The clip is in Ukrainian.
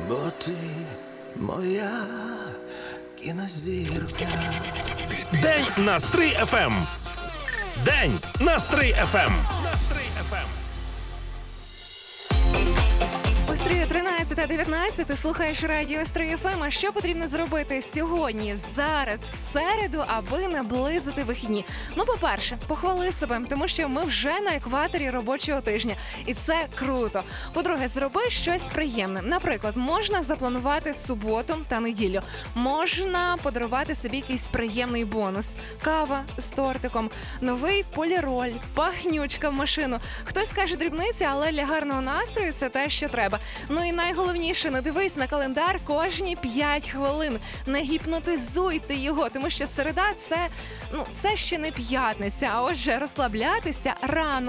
бо ти моя кінозірка. День на Стрий ФМ. День на Стрий ФМ. У Стрию 13:19 ти слухаєш радіо Стрий ФМ. А що потрібно зробити сьогодні, зараз, в середу, аби наблизити вихідні? Ну, по-перше, похвали себе, тому що ми вже на екваторі робочого тижня. І це круто. По-друге, зроби щось приємне. Наприклад, можна запланувати суботу та неділю. Можна подарувати собі якийсь приємний бонус. Кава з тортиком, новий поліроль, пахнючка в машину. Хтось каже дрібниці, але для гарного настрою це те, що треба. Ну і найголовніше, не дивись на календар кожні 5 хвилин. Не гіпнотизуйте його, тому що середа – це ще не п'ятниця, а отже, розслаблятися рано.